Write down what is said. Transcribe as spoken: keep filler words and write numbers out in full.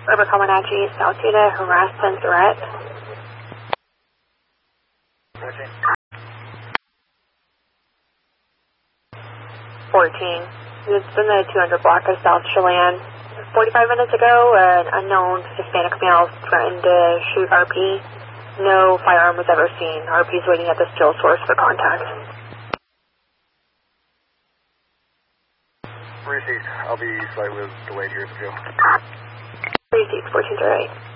Urban Comanche, South Data, harassment threat. fourteen. fourteen. It's in the two hundred block of South Chelan. forty-five minutes ago, an unknown Hispanic male threatened to shoot R P. No firearm was ever seen. R P's waiting at the still source for contact. Received. I'll be slightly delayed here at the field. Received, fourteen zero eight.